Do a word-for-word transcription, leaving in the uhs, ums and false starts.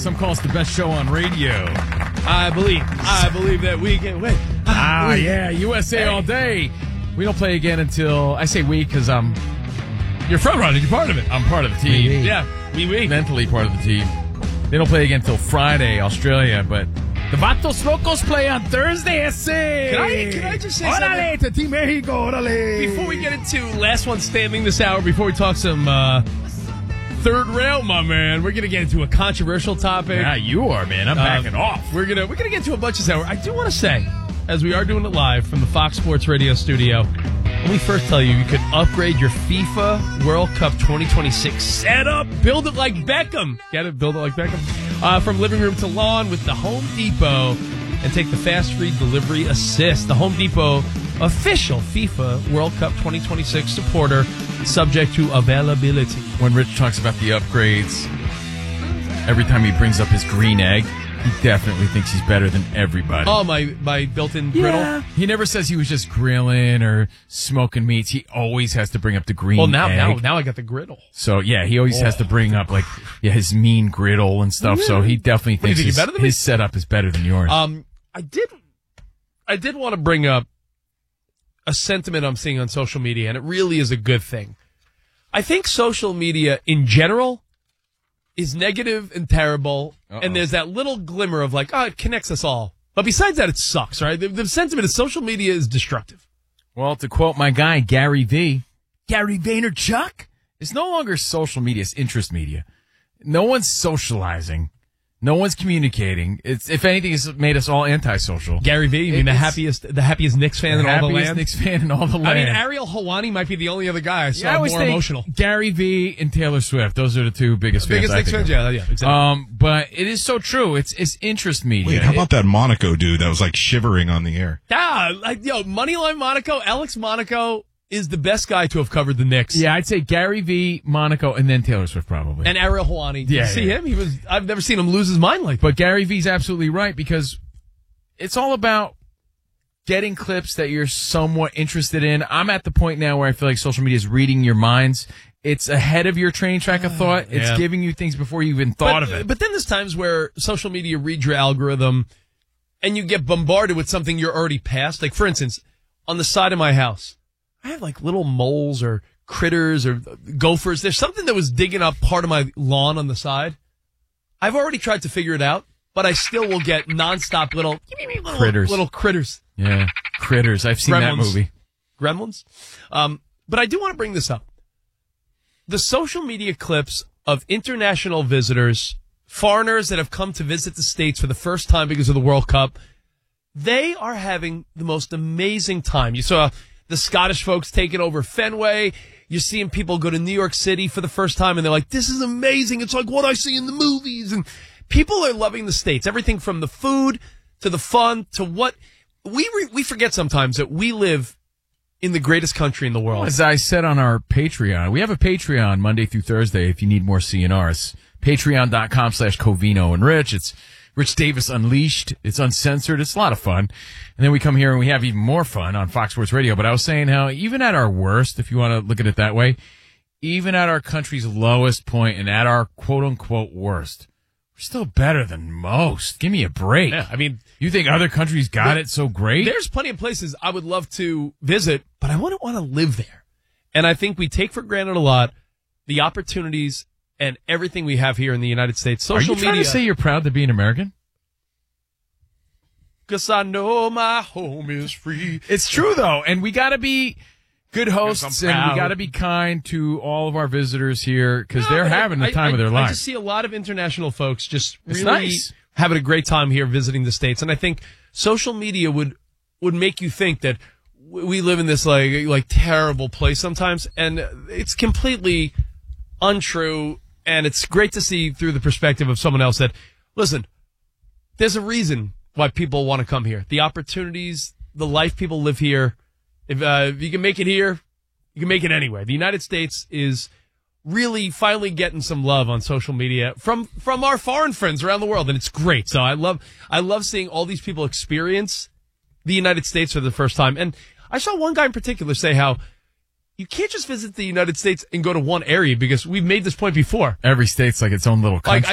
Some call us the best show on radio. I believe. I believe that we can win. Ah, yeah, U S A hey. all day. We don't play again until, I say we because I'm, you're front running, you're part of it. I'm part of the team. We, we. Yeah, we, we. Mentally part of the team. They don't play again until Friday, Australia, but the Vatos Locos play on Thursday, ese. Can I, can I just say Orale, something? to Team Mexico, orale. Before we get into last one standing this hour, before we talk some uh, third rail, my man, we're going to get into a controversial topic. Yeah, you are, man. I'm um, backing off. We're going to we're gonna get into a bunch of this hour. I do want to say, as we are doing it live from the Fox Sports Radio studio, let me first tell you, you can upgrade your FIFA World Cup twenty twenty-six setup. Build it like Beckham. Get it? Build it like Beckham. Uh, from living room to lawn with the Home Depot. And take the fast free delivery assist. The Home Depot official FIFA World Cup twenty twenty-six supporter, subject to availability. When Rich talks about the upgrades, every time he brings up his green egg, he definitely thinks he's better than everybody. Oh, my, my built-in griddle? Yeah. He never says he was just grilling or smoking meats. He always has to bring up the green well, now, egg. now, now I got the griddle. So, yeah, he always oh, has to bring up, like, yeah, his mean griddle and stuff. Yeah. So he definitely thinks think his, better than his me? setup is better than yours. Um, I did, I did want to bring up a sentiment I'm seeing on social media, and it really is a good thing. I think social media in general is negative and terrible, Uh-oh. and there's that little glimmer of like, oh, it connects us all. But besides that, it sucks, right? The, the sentiment is social media is destructive. Well, to quote my guy, Gary V, Gary Vaynerchuk, it's no longer social media, it's interest media. No one's socializing. No one's communicating. It's, if anything, it's made us all antisocial. Gary V, you mean it's, the happiest, the happiest Knicks fan in all the land? Happiest Knicks fan in all the land. I mean, Ariel Helwani might be the only other guy I saw yeah, I more emotional. Gary V and Taylor Swift. Those are the two biggest fans. Biggest Knicks fans, yeah, yeah, exactly. Um, but it is so true. It's it's interest media. Wait, how about that Monaco dude that was like shivering on the air? Yeah, like yo, Moneyline Monaco, Alex Monaco is the best guy to have covered the Knicks. Yeah, I'd say Gary V, Monaco, and then Taylor Swift probably. And Ariel Helwani. Did yeah, you see yeah. him? He was. I've never seen him lose his mind like that. But Gary V's absolutely right because it's all about getting clips that you're somewhat interested in. I'm at the point now where I feel like social media is reading your minds. It's ahead of your train track of thought. It's yeah. giving you things before you even thought but, of it. But then there's times where social media reads your algorithm and you get bombarded with something you're already past. Like, for instance, on the side of my house, I have like little moles or critters or gophers. There's something that was digging up part of my lawn on the side. I've already tried to figure it out, but I still will get nonstop little, little critters. Little critters. Yeah, critters. I've seen Gremlins. that movie. Gremlins. Um, but I do want to bring this up. The social media clips of international visitors, foreigners that have come to visit the States for the first time because of the World Cup, they are having the most amazing time. You saw the Scottish folks taking over Fenway. You're seeing people go to New York City for the first time, and they're like, this is amazing. It's like what I see in the movies. And people are loving the States. Everything from the food to the fun to what we re- we forget sometimes that we live in the greatest country in the world. As I said on our Patreon, we have a Patreon Monday through Thursday if you need more C N Rs. Patreon.com slash Covino and Rich. It's Rich Davis Unleashed. It's uncensored. It's a lot of fun. And then we come here and we have even more fun on Fox Sports Radio. But I was saying how even at our worst, if you want to look at it that way, even at our country's lowest point and at our quote-unquote worst, we're still better than most. Give me a break. Yeah, I mean, you think other countries got there, it so great? There's plenty of places I would love to visit, but I wouldn't want to live there. And I think we take for granted a lot the opportunities and everything we have here in the United States. Social Are you trying media, to say you're proud to be an American? Because I know my home is free. It's true, though, and we got to be good hosts, and we got to be kind to all of our visitors here because no, they're having the time I, of their I, life. I just see a lot of international folks just it's really nice. having a great time here visiting the States, and I think social media would would make you think that we live in this like like terrible place sometimes, and it's completely untrue. And it's great to see through the perspective of someone else that, listen, there's a reason why people want to come here. The opportunities, the life people live here. If, uh, if you can make it here, you can make it anywhere. The United States is really finally getting some love on social media from, from our foreign friends around the world. And it's great. So I love, I love seeing all these people experience the United States for the first time. And I saw one guy in particular say how you can't just visit the United States and go to one area because we've made this point before. Every state's like its own little country. Like,